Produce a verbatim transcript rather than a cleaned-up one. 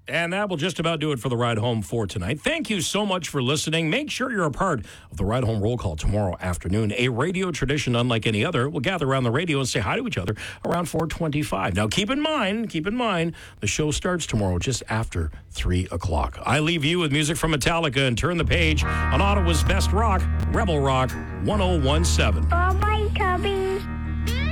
And that will just about do it for the Ride Home for tonight. Thank you so much for listening. Make sure you're a part of the Ride Home Roll Call tomorrow afternoon. A radio tradition unlike any other. We'll gather around the radio and say hi to each other around four twenty-five. Now, keep in mind, keep in mind, the show starts tomorrow just after three o'clock. I leave you with music from Metallica and turn the page on Ottawa's best rock, Rebel Rock one oh one seven. Oh, my Cubby.